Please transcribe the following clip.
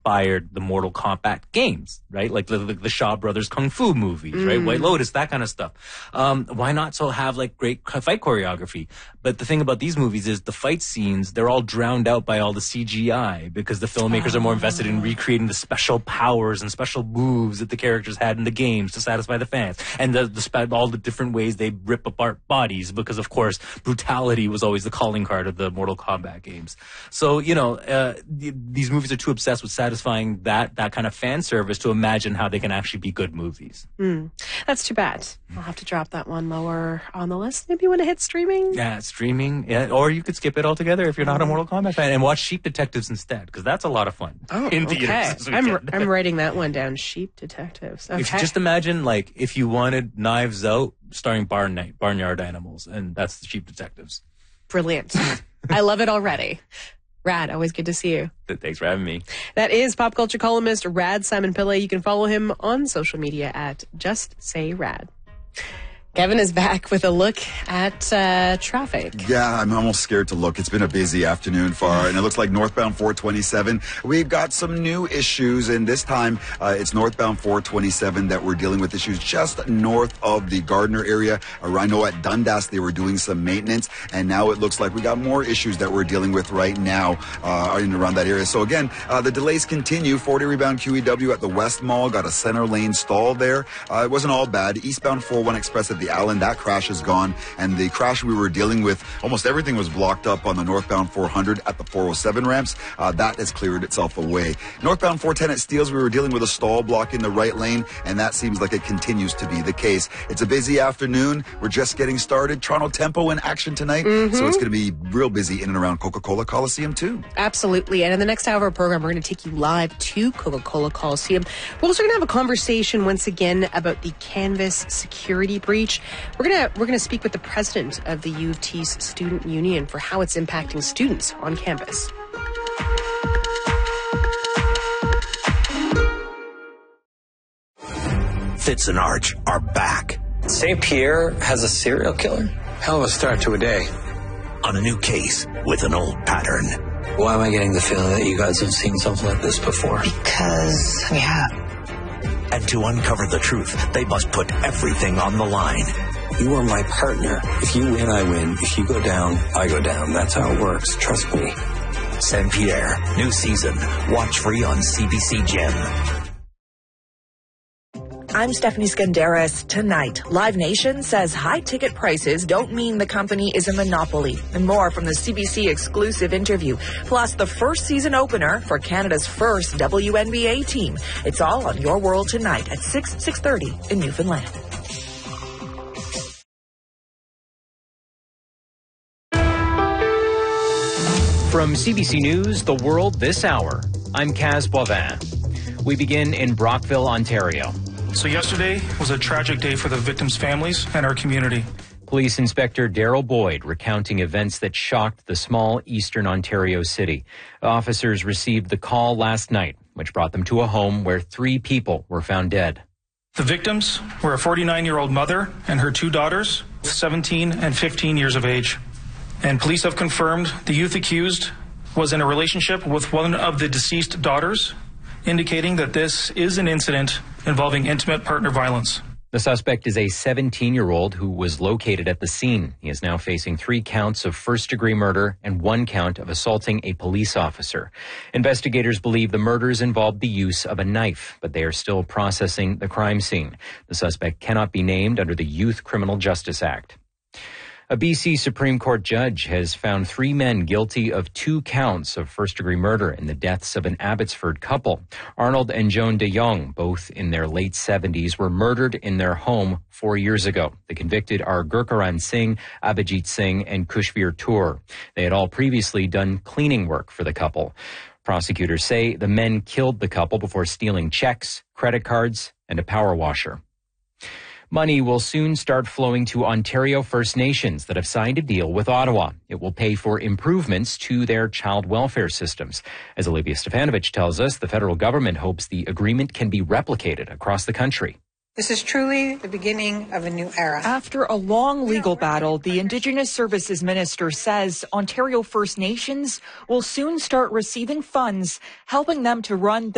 inspired the Mortal Kombat games, right? Like the Shaw Brothers Kung Fu movies, right? White Lotus, that kind of stuff. Why not so have like great fight choreography? But the thing about these movies is the fight scenes, they're all drowned out by all the CGI because the filmmakers are more invested in recreating the special powers and special moves that the characters had in the games to satisfy the fans. And all the different ways they rip apart bodies because, of course, brutality was always the calling card of the Mortal Kombat games. So, you know, these movies are too obsessed with satisfying that kind of fan service to imagine how they can actually be good movies. That's too bad. I'll have to drop that one lower on the list. Maybe you want to hit streaming? Yeah, streaming. Yeah, or you could skip it altogether if you're not a Mortal Kombat fan and watch Sheep Detectives instead, because that's a lot of fun. In theaters. I'm writing that one down. Sheep Detectives. Okay. If you just imagine, like, if you wanted Knives Out starring barnyard animals, and that's the Sheep Detectives. Brilliant. I love it already. Rad, always good to see you. Thanks for having me. That is pop culture columnist Rad Simon Pillay. You can follow him on social media at Just Say Rad. Kevin is back with a look at traffic. Yeah, I'm almost scared to look. It's been a busy afternoon far, and it looks like northbound 427. We've got some new issues, and this time it's northbound 427 that we're dealing with issues just north of the Gardner area. I know at Dundas they were doing some maintenance, and now it looks like we got more issues that we're dealing with right now in and around that area. So again, the delays continue. 40 rebound QEW at the West Mall got a center lane stall there. It wasn't all bad. Eastbound 41 Express at the Allen, that crash is gone, and the crash we were dealing with, almost everything was blocked up on the northbound 400 at the 407 ramps. That has cleared itself away. Northbound 410 at Steeles, we were dealing with a stall blocking the right lane, and that seems like it continues to be the case. It's a busy afternoon. We're just getting started. Toronto Tempo in action tonight, so it's going to be real busy in and around Coca-Cola Coliseum too. Absolutely, and in the next hour of our program, we're going to take you live to Coca-Cola Coliseum. We're also going to have a conversation once again about the Canvas security breach. We're gonna speak with the president of the U of T's student union for how it's impacting students on campus. Fitz and Arch are back. St. Pierre has a serial killer? Hell of a start to a day. On a new case with an old pattern. Why am I getting the feeling that you guys have seen something like this before? Because we have. And to uncover the truth, they must put everything on the line. You are my partner. If you win, I win. If you go down, I go down. That's how it works. Trust me. St. Pierre, new season. Watch free on CBC Gem. I'm Stephanie Skandaris. Tonight, Live Nation says high ticket prices don't mean the company is a monopoly. And more from the CBC exclusive interview. Plus, the first season opener for Canada's first WNBA team. It's all on Your World tonight at 6:30 in Newfoundland. From CBC News, The World This Hour, I'm Kaz Boivin. We begin in Brockville, Ontario. So yesterday was a tragic day for the victims' families and our community. Police Inspector Daryl Boyd recounting events that shocked the small eastern Ontario city. Officers received the call last night, which brought them to a home where 3 people were found dead. The victims were a 49-year-old mother and her 2 daughters, 17 and 15 years of age. And police have confirmed the youth accused was in a relationship with one of the deceased daughters, indicating that this is an incident involving intimate partner violence. The suspect is a 17-year-old who was located at the scene. He is now facing 3 counts of first-degree murder and 1 count of assaulting a police officer. Investigators believe the murders involved the use of a knife, but they are still processing the crime scene. The suspect cannot be named under the Youth Criminal Justice Act. A BC Supreme Court judge has found 3 men guilty of 2 counts of first-degree murder in the deaths of an Abbotsford couple. Arnold and Joan de Jong, both in their late 70s, were murdered in their home 4 years ago. The convicted are Gurcharan Singh, Abhijit Singh, and Kushveer Toor. They had all previously done cleaning work for the couple. Prosecutors say the men killed the couple before stealing checks, credit cards, and a power washer. Money will soon start flowing to Ontario First Nations that have signed a deal with Ottawa. It will pay for improvements to their child welfare systems. As Olivia Stefanovich tells us, the federal government hopes the agreement can be replicated across the country. This is truly the beginning of a new era. After a long legal battle, the Indigenous Services Minister says Ontario First Nations will soon start receiving funds, helping them to run